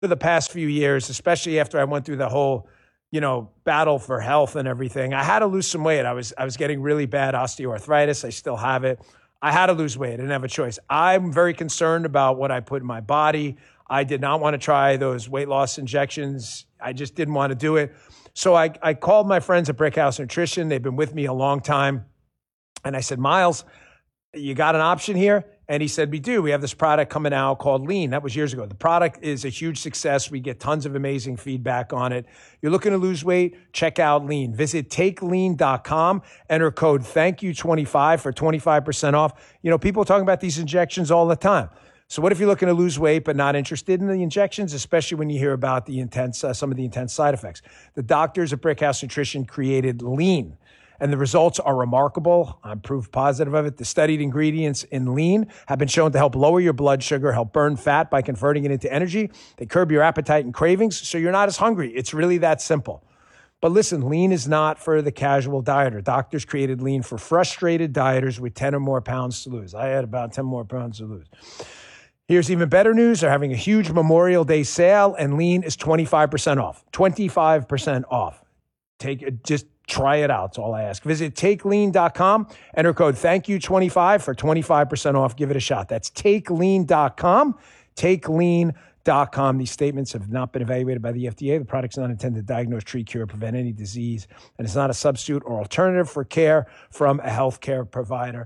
for the past few years, especially after I went through the whole, battle for health and everything. I had to lose some weight. I was getting really bad osteoarthritis. I still have it. I had to lose weight. I didn't have a choice. I'm very concerned about what I put in my body. I did not want to try those weight loss injections. I just didn't want to do it. So I called my friends at Brickhouse Nutrition. They've been with me a long time. And I said, Miles, you got an option here? And he said, we do. We have this product coming out called Lean. That was years ago. The product is a huge success. We get tons of amazing feedback on it. You're looking to lose weight? Check out Lean. Visit takelean.com. Enter code THANKYOU25 for 25% off. People are talking about these injections all the time. So what if you're looking to lose weight but not interested in the injections, especially when you hear about the some of the intense side effects? The doctors at Brickhouse Nutrition created Lean, and the results are remarkable. I'm proof positive of it. The studied ingredients in Lean have been shown to help lower your blood sugar, help burn fat by converting it into energy. They curb your appetite and cravings, so you're not as hungry. It's really that simple. But listen, Lean is not for the casual dieter. Doctors created Lean for frustrated dieters with 10 or more pounds to lose. I had about 10 more pounds to lose. Here's even better news. They're having a huge Memorial Day sale, and Lean is 25% off. 25% off. Just try it out. That's all I ask. Visit takelean.com. Enter code THANKYOU25 for 25% off. Give it a shot. That's takelean.com. Takelean.com. These statements have not been evaluated by the FDA. The product's not intended to diagnose, treat, cure, or prevent any disease, and it's not a substitute or alternative for care from a healthcare provider.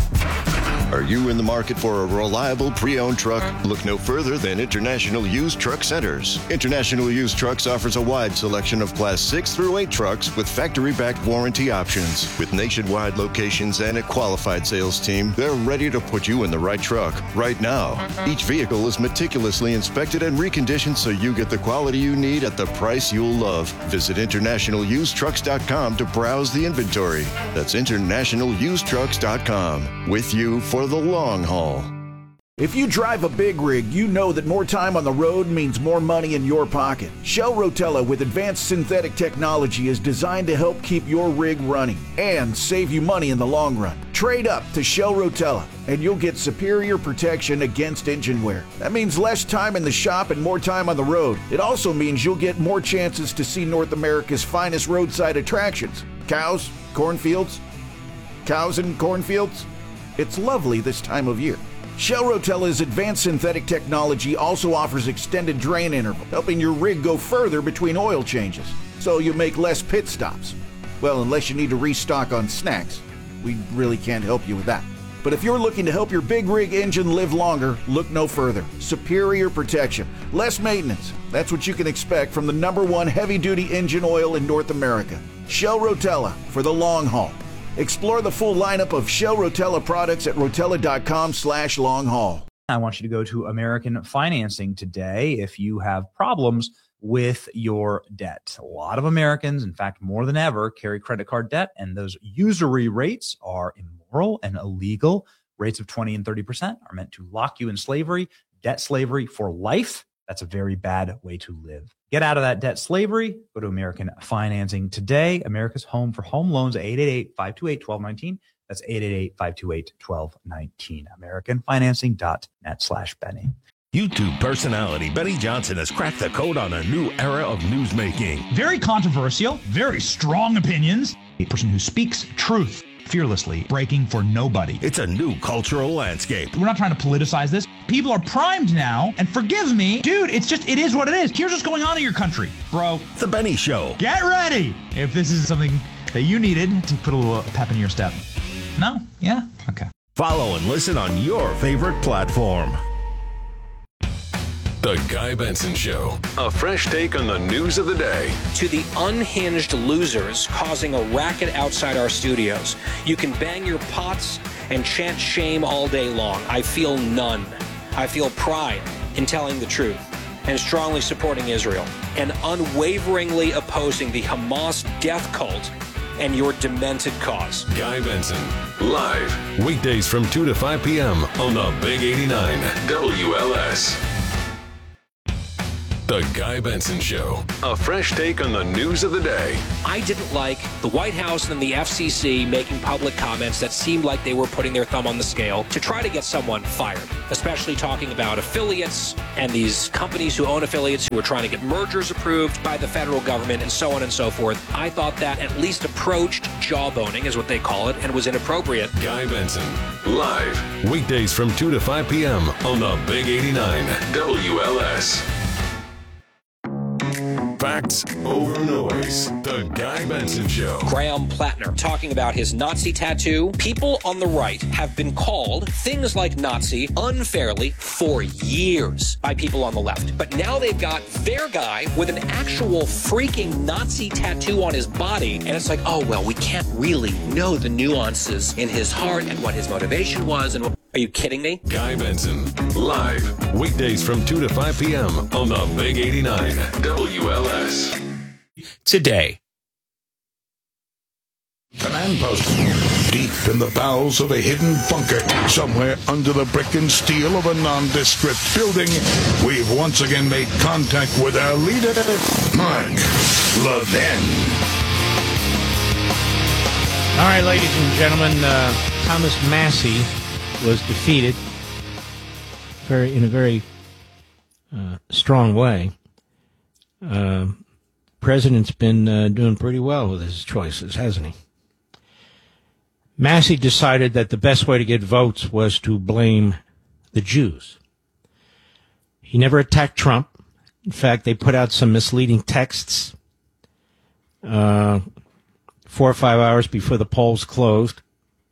Are you in the market for a reliable pre-owned truck? Look no further than International Used Truck Centers. International Used Trucks offers a wide selection of Class 6 through 8 trucks with factory-backed warranty options. With nationwide locations and a qualified sales team, they're ready to put you in the right truck right now. Each vehicle is meticulously inspected and reconditioned so you get the quality you need at the price you'll love. Visit internationalusedtrucks.com to browse the inventory. That's internationalusedtrucks.com. With you for the long haul. If you drive a big rig, you know that more time on the road means more money in your pocket. Shell Rotella with advanced synthetic technology is designed to help keep your rig running and save you money in the long run. Trade up to Shell Rotella and you'll get superior protection against engine wear. That means less time in the shop and more time on the road. It also means you'll get more chances to see North America's finest roadside attractions. Cows, cornfields, cows and cornfields. It's lovely this time of year. Shell Rotella's advanced synthetic technology also offers extended drain interval, helping your rig go further between oil changes, so you make less pit stops. Well, unless you need to restock on snacks. We really can't help you with that. But if you're looking to help your big rig engine live longer, look no further. Superior protection, less maintenance. That's what you can expect from the #1 heavy-duty engine oil in North America. Shell Rotella for the long haul. Explore the full lineup of Shell Rotella products at rotella.com/long-haul. I want you to go to American Financing today if you have problems with your debt. A lot of Americans, in fact, more than ever, carry credit card debt, and those usury rates are immoral and illegal. Rates of 20 and 30% are meant to lock you in slavery, debt slavery for life. That's a very bad way to live. Get out of that debt slavery. Go to American Financing today. America's home for home loans, 888-528-1219. That's 888-528-1219. AmericanFinancing.net/Benny. YouTube personality Benny Johnson has cracked the code on a new era of newsmaking. Very controversial, very strong opinions. A person who speaks truth fearlessly, breaking for nobody. It's a new cultural landscape. We're not trying to politicize this. People are primed now, and forgive me, dude, it is what it is. Here's what's going on in your country, bro. The Benny Show. Get ready if this is something that you needed to put a little pep in your step. No? Yeah? Okay. Follow and listen on your favorite platform. The Guy Benson Show. A fresh take on the news of the day. To the unhinged losers causing a racket outside our studios, you can bang your pots and chant shame all day long. I feel none. I feel pride in telling the truth and strongly supporting Israel and unwaveringly opposing the Hamas death cult and your demented cause. Guy Benson, live, weekdays from 2 to 5 p.m. on the Big 89 WLS. The Guy Benson Show. A fresh take on the news of the day. I didn't like the White House and the FCC making public comments that seemed like they were putting their thumb on the scale to try to get someone fired, especially talking about affiliates and these companies who own affiliates who are trying to get mergers approved by the federal government and so on and so forth. I thought that at least approached jawboning, is what they call it, and was inappropriate. Guy Benson, live, weekdays from 2 to 5 p.m. on the Big 89 WLS. Facts over noise. The Guy Benson Show. Graham Plattner talking about his Nazi tattoo. People on the right have been called things like Nazi unfairly for years by people on the left. But now they've got their guy with an actual freaking Nazi tattoo on his body. And it's like, oh, well, we can't really know the nuances in his heart and what his motivation was. And are you kidding me? Guy Benson, live, weekdays from 2 to 5 p.m. on the Big 89 WLS. Today. Command post. Deep in the bowels of a hidden bunker, somewhere under the brick and steel of a nondescript building, we've once again made contact with our leader, Mark Levin. All right, ladies and gentlemen, Thomas Massie was defeated in a very strong way. President's been doing pretty well with his choices, hasn't he? Massie decided that the best way to get votes was to blame the Jews. He never attacked Trump. In fact, they put out some misleading texts 4 or 5 hours before the polls closed.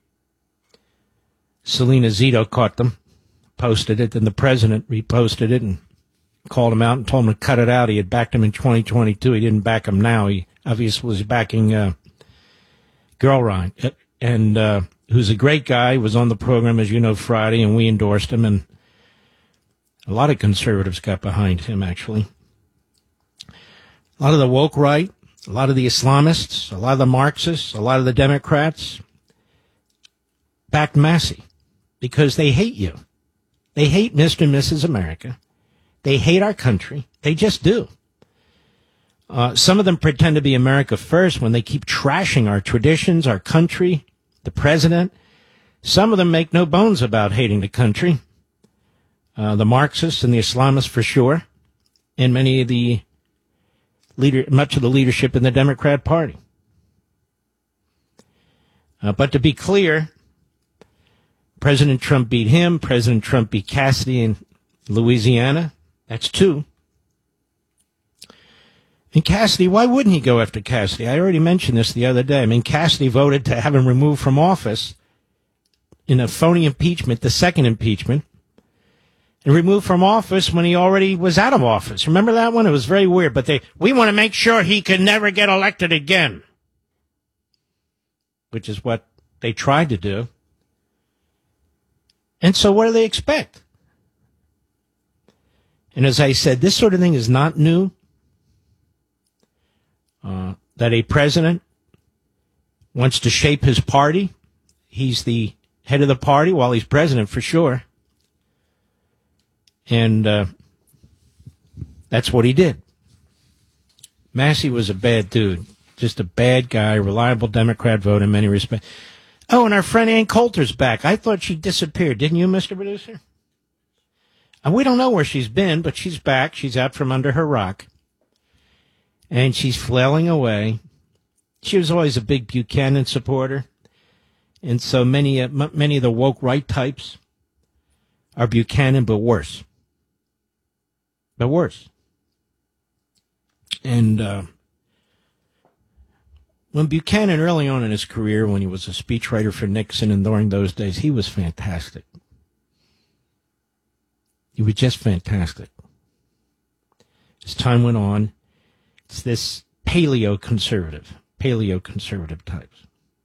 Selena Zito caught them, posted it, and the president reposted it and called him out and told him to cut it out. He had backed him in 2022. He didn't back him now. He obviously was backing Gilroy, and who's a great guy. He was on the program, as you know, Friday, and we endorsed him, and a lot of conservatives got behind him, actually. A lot of the woke right, a lot of the Islamists, a lot of the Marxists, a lot of the Democrats backed Massie because they hate you. They hate Mr. and Mrs. America. They hate our country. They just do. Some of them pretend to be America first when they keep trashing our traditions, our country, the president. Some of them make no bones about hating the country. The Marxists and the Islamists for sure, and much of the leadership in the Democrat Party. But to be clear, President Trump beat him. President Trump beat Cassidy in Louisiana. That's 2. And Cassidy, why wouldn't he go after Cassidy? I already mentioned this the other day. I mean, Cassidy voted to have him removed from office in a phony impeachment, the second impeachment, and removed from office when he already was out of office. Remember that one? It was very weird. But we want to make sure he could never get elected again, which is what they tried to do. And so what do they expect? And as I said, this sort of thing is not new. That a president wants to shape his party. He's the head of the party while he's president, for sure. And that's what he did. Massie was a bad dude. Just a bad guy, reliable Democrat vote in many respects. Oh, and our friend Ann Coulter's back. I thought she disappeared. Didn't you, Mr. Producer? And we don't know where she's been, but she's back. She's out from under her rock. And she's flailing away. She was always a big Buchanan supporter. And so many of the woke right types are Buchanan, but worse. But worse. And when Buchanan, early on in his career, when he was a speechwriter for Nixon and during those days, he was fantastic. He was just fantastic. As time went on, it's this paleo-conservative types.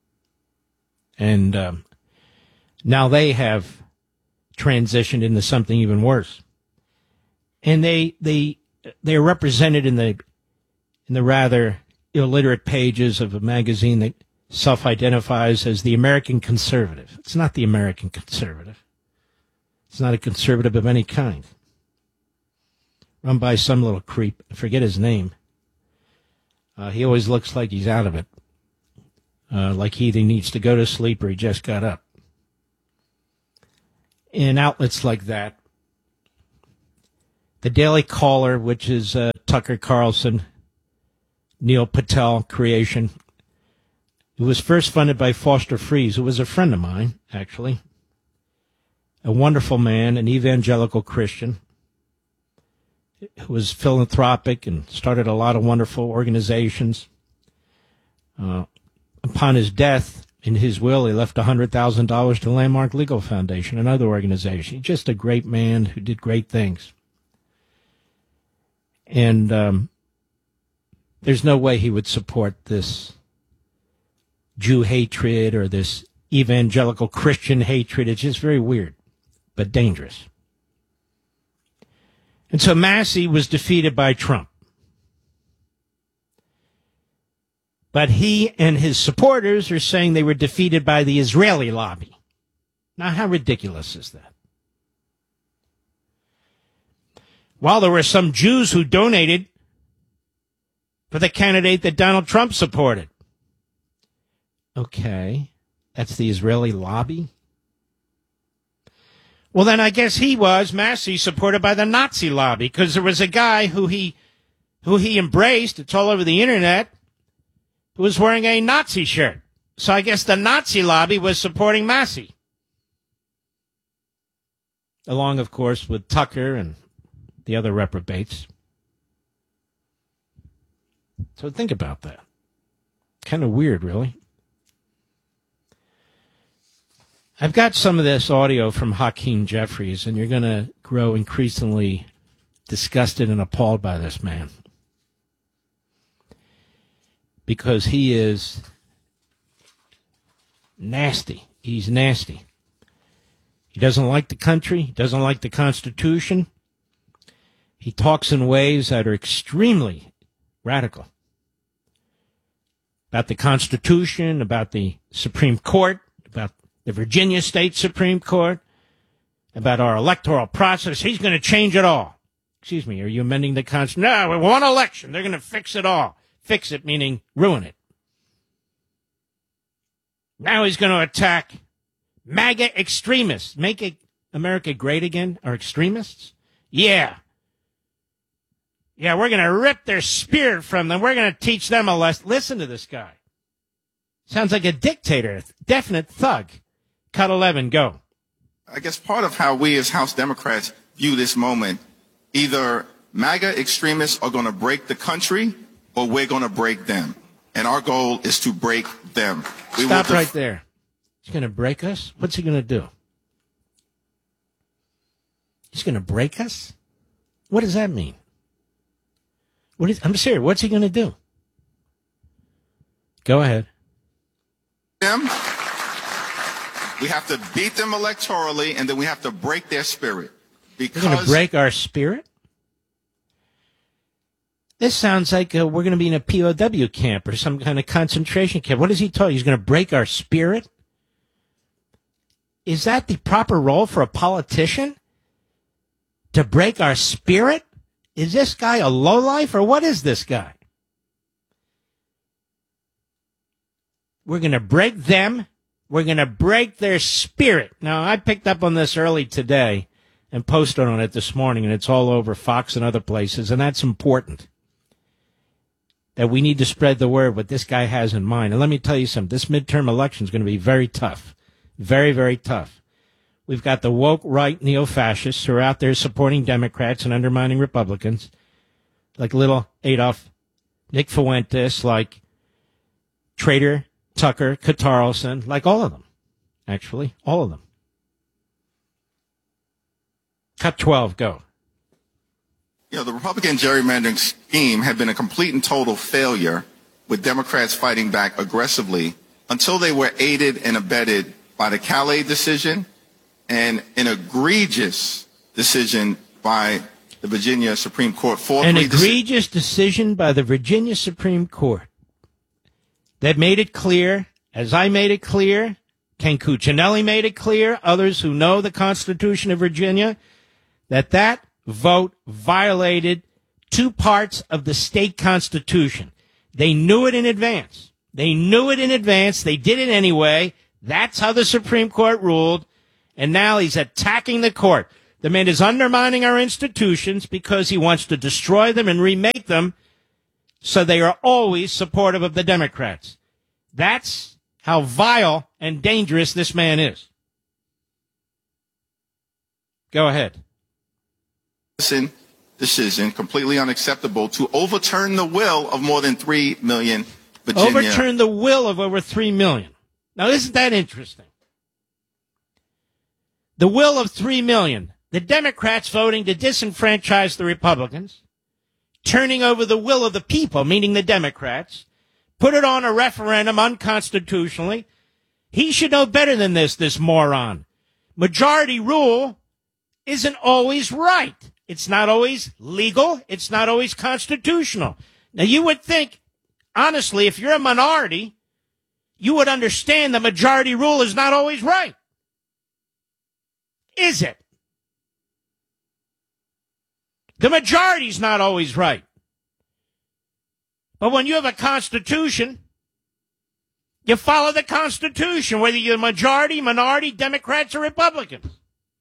And now they have transitioned into something even worse. And they're represented in the rather illiterate pages of a magazine that self-identifies as the American Conservative. It's not the American Conservative. It's not a conservative of any kind. run by some little creep. I forget his name. He always looks like he's out of it. Like he either needs to go to sleep or he just got up. In outlets like that, the Daily Caller, which is Tucker Carlson, Neil Patel creation, it was first funded by Foster Friess, who was a friend of mine, actually. A wonderful man, an evangelical Christian, who was philanthropic and started a lot of wonderful organizations. Upon his death, in his will, he left $100,000 to Landmark Legal Foundation, another organization. He's just a great man who did great things. And there's no way he would support this Jew hatred or this evangelical Christian hatred. It's just very weird, but dangerous. And so Massey was defeated by Trump. But he and his supporters are saying they were defeated by the Israeli lobby. Now, how ridiculous is that? While there were some Jews who donated for the candidate that Donald Trump supported. Okay, that's the Israeli lobby? Well, then I guess he was, Massey, supported by the Nazi lobby, because there was a guy who he embraced, it's all over the internet, who was wearing a Nazi shirt. So I guess the Nazi lobby was supporting Massey. Along, of course, with Tucker and the other reprobates. So think about that. Kind of weird, really. I've got some of this audio from Hakeem Jeffries, and you're going to grow increasingly disgusted and appalled by this man. Because he is nasty. He's nasty. He doesn't like the country. He doesn't like the Constitution. He talks in ways that are extremely radical. About the Constitution, about the Supreme Court, about the Virginia State Supreme Court, about our electoral process. He's going to change it all. Excuse me, are you amending the Constitution? No, one election. They're going to fix it all. Fix it, meaning ruin it. Now he's going to attack MAGA extremists. Make America great again? Are extremists? Yeah. Yeah, we're going to rip their spirit from them. We're going to teach them a lesson. Listen to this guy. Sounds like a dictator, definite thug. Cut 11, go. I guess part of how we as House Democrats view this moment, either MAGA extremists are going to break the country or we're going to break them. And our goal is to break them. Stop right there. He's going to break us? What's he going to do? He's going to break us? What does that mean? I'm serious. What's he going to do? Go ahead. Them. We have to beat them electorally, and then we have to break their spirit. We're going to break our spirit? This sounds like we're going to be in a POW camp or some kind of concentration camp. What is he talking? He's going to break our spirit? Is that the proper role for a politician? To break our spirit? Is this guy a lowlife or what is this guy? We're going to break them. We're going to break their spirit. Now, I picked up on this early today and posted on it this morning, and it's all over Fox and other places, and that's important. That we need to spread the word what this guy has in mind. And let me tell you something. This midterm election is going to be very tough. Very, very tough. We've got the woke right neo-fascists who are out there supporting Democrats and undermining Republicans, like little Adolf, Nick Fuentes, like Traitor Tucker Carlson, like all of them, actually, all of them. Cut 12, go. The Republican gerrymandering scheme had been a complete and total failure, with Democrats fighting back aggressively until they were aided and abetted by the Calais decision and an egregious decision by the Virginia Supreme Court. An egregious decision by the Virginia Supreme Court that made it clear, as I made it clear, Ken Cuccinelli made it clear, others who know the Constitution of Virginia, that vote violated two parts of the state constitution. They knew it in advance. They did it anyway. That's how the Supreme Court ruled. And now he's attacking the court. The man is undermining our institutions because he wants to destroy them and remake them so they are always supportive of the Democrats. That's how vile and dangerous this man is. Go ahead. Decision completely unacceptable to overturn the will of more than 3 million Virginia. Overturn the will of over 3 million. Now, isn't that interesting? The will of 3 million. The Democrats voting to disenfranchise the Republicans, turning over the will of the people, meaning the Democrats, put it on a referendum unconstitutionally. He should know better than this moron. Majority rule isn't always right. It's not always legal. It's not always constitutional. Now, you would think, honestly, if you're a minority, you would understand the majority rule is not always right. Is it? The majority's not always right. But when you have a constitution, you follow the Constitution, whether you're majority, minority, Democrats, or Republicans.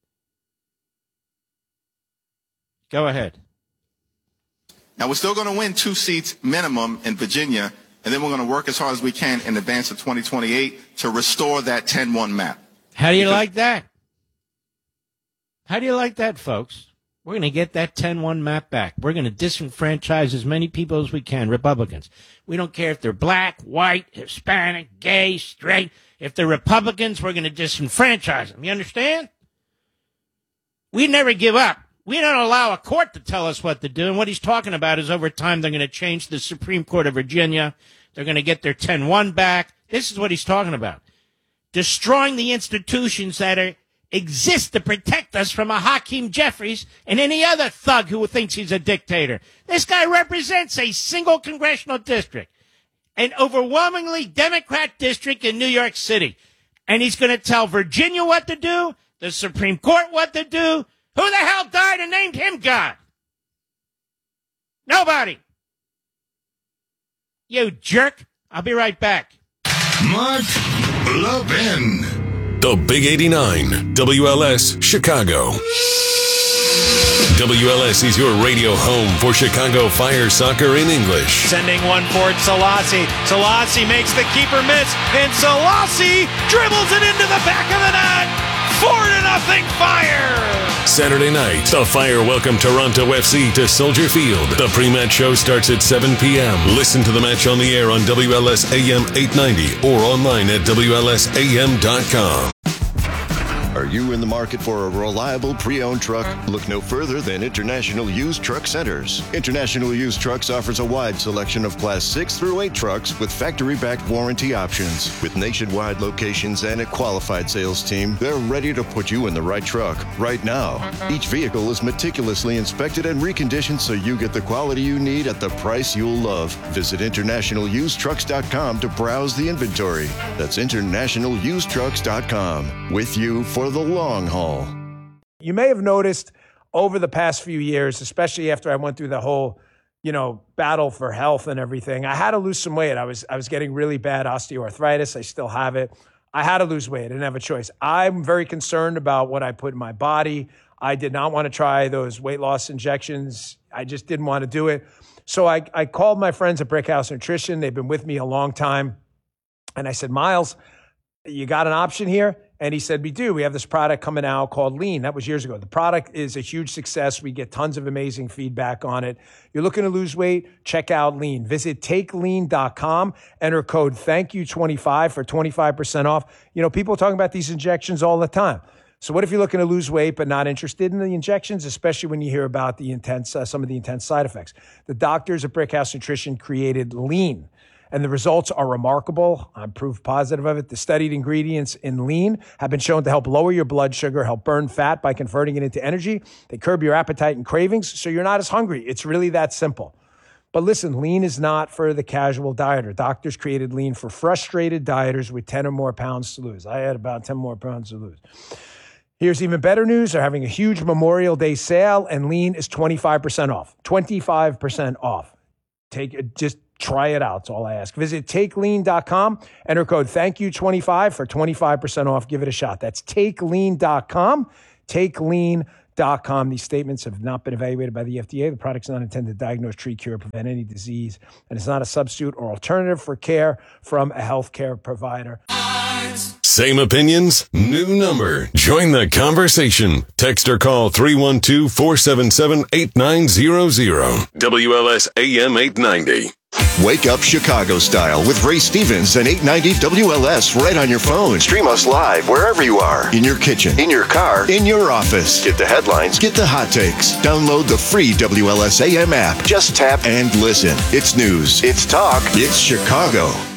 Go ahead. Now, we're still going to win 2 seats minimum in Virginia, and then we're going to work as hard as we can in advance of 2028 to restore that 10-1 map. How do you like that? How do you like that, folks? We're going to get that 10-1 map back. We're going to disenfranchise as many people as we can, Republicans. We don't care if they're black, white, Hispanic, gay, straight. If they're Republicans, we're going to disenfranchise them. You understand? We never give up. We don't allow a court to tell us what to do. And what he's talking about is over time they're going to change the Supreme Court of Virginia. They're going to get their 10-1 back. This is what he's talking about. Destroying the institutions that exist to protect us from a Hakeem Jeffries and any other thug who thinks he's a dictator. This guy represents a single congressional district, an overwhelmingly Democrat district in New York City. And he's going to tell Virginia what to do, the Supreme Court what to do. Who the hell died and named him God? Nobody. You jerk. I'll be right back. Mark Levin. The Big 89, WLS, Chicago. WLS is your radio home for Chicago Fire soccer in English. Sending one for Selassie. Selassie makes the keeper miss, and Selassie dribbles it into the back of the net. 4-0 Fire! Saturday night, the Fire welcome Toronto FC to Soldier Field. The pre-match show starts at 7 p.m. Listen to the match on the air on WLS AM 890 or online at WLSAM.com. Are you in the market for a reliable pre-owned truck? Look no further than International Used Truck Centers. International Used Trucks offers a wide selection of Class 6 through 8 trucks with factory-backed warranty options. With nationwide locations and a qualified sales team, they're ready to put you in the right truck right now. Each vehicle is meticulously inspected and reconditioned so you get the quality you need at the price you'll love. Visit InternationalUsedTrucks.com to browse the inventory. That's InternationalUsedTrucks.com. With you for the long haul. You may have noticed over the past few years, especially after I went through the whole, battle for health and everything, I had to lose some weight. I was getting really bad osteoarthritis. I still have it. I had to lose weight. I didn't have a choice. I'm very concerned about what I put in my body. I did not want to try those weight loss injections. I just didn't want to do it. So I called my friends at Brickhouse Nutrition. They've been with me a long time. And I said, Miles, you got an option here? And he said, we do. We have this product coming out called Lean. That was years ago. The product is a huge success. We get tons of amazing feedback on it. You're looking to lose weight? Check out Lean. Visit takelean.com. Enter code THANKYOU25 for 25% off. People are talking about these injections all the time. So what if you're looking to lose weight but not interested in the injections, especially when you hear about the some of the intense side effects? The doctors at Brickhouse Nutrition created Lean. And the results are remarkable. I'm proof positive of it. The studied ingredients in Lean have been shown to help lower your blood sugar, help burn fat by converting it into energy. They curb your appetite and cravings, so you're not as hungry. It's really that simple. But listen, Lean is not for the casual dieter. Doctors created Lean for frustrated dieters with 10 or more pounds to lose. I had about 10 more pounds to lose. Here's even better news. They're having a huge Memorial Day sale, and Lean is 25% off. 25% off. Just try it out. That's all I ask. Visit TakeLean.com. Enter code ThankYou25 for 25% off. Give it a shot. That's TakeLean.com. TakeLean.com. These statements have not been evaluated by the FDA. The product's not intended to diagnose, treat, cure, or prevent any disease, and it's not a substitute or alternative for care from a healthcare provider. Same opinions, new number. Join the conversation. Text or call 312-477-8900. WLS AM 890. Wake up Chicago style with Ray Stevens and 890 WLS right on your phone. Stream us live wherever you are. In your kitchen, in your car, in your office. Get the headlines, get the hot takes. Download the free WLS AM app. Just tap and listen. It's news, it's talk, it's Chicago.